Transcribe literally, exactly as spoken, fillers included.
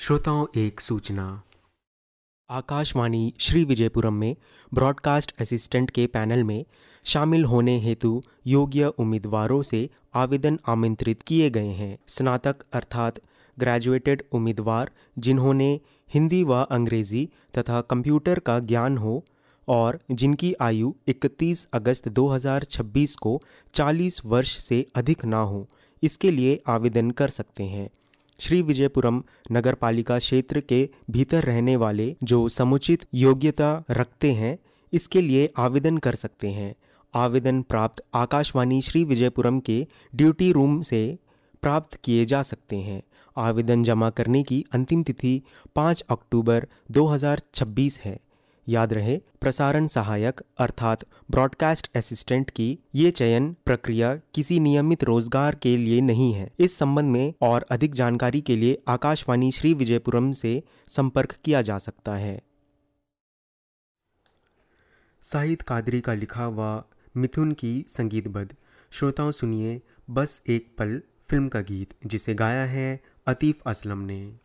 श्रोताओं, एक सूचना। आकाशवाणी श्री विजयपुरम में ब्रॉडकास्ट असिस्टेंट के पैनल में शामिल होने हेतु योग्य उम्मीदवारों से आवेदन आमंत्रित किए गए हैं। स्नातक अर्थात ग्रेजुएटेड उम्मीदवार जिन्होंने हिंदी व अंग्रेजी तथा कंप्यूटर का ज्ञान हो और जिनकी आयु इकतीस अगस्त दो हज़ार छब्बीस को चालीस वर्ष से अधिक ना हो, इसके लिए आवेदन कर सकते हैं। श्री विजयपुरम नगरपालिका क्षेत्र के भीतर रहने वाले जो समुचित योग्यता रखते हैं, इसके लिए आवेदन कर सकते हैं। आवेदन प्राप्त आकाशवाणी श्री विजयपुरम के ड्यूटी रूम से प्राप्त किए जा सकते हैं। आवेदन जमा करने की अंतिम तिथि पाँच अक्टूबर दो हज़ार छब्बीस है। याद रहे, प्रसारण सहायक अर्थात ब्रॉडकास्ट असिस्टेंट की ये चयन प्रक्रिया किसी नियमित रोजगार के लिए नहीं है। इस संबंध में और अधिक जानकारी के लिए आकाशवाणी श्री विजयपुरम से संपर्क किया जा सकता है। साहिद कादरी का लिखा व मिथुन की संगीतबद्ध। श्रोताओं, सुनिए बस एक पल फिल्म का गीत, जिसे गाया है अतीफ असलम ने।